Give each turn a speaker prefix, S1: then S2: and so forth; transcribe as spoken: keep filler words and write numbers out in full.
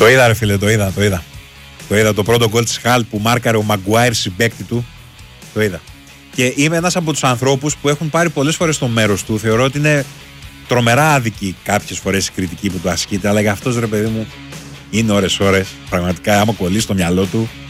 S1: Το είδα ρε φίλε, το είδα, το είδα. Το είδα το πρώτο γκολ της Χαλ που μάρκαρε ο Μαγκουάιρ συμπαίκτη του. Το είδα. Και είμαι ένας από τους ανθρώπους που έχουν πάρει πολλές φορές το μέρος του. Θεωρώ ότι είναι τρομερά άδικη κάποιες φορές η κριτική που του ασκείται. Αλλά για αυτός ρε παιδί μου είναι ώρες ώρες. Πραγματικά άμα κολλήσει στο μυαλό του